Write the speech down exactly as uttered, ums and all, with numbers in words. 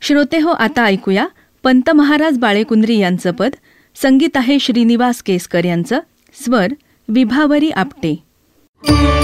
श्रोते हो, आता ऐकूया पंत महाराज बाळेकुंद्री यांचं पद. संगीत आहे श्रीनिवास केसकर यांचं. स्वर विभावरी आपटे.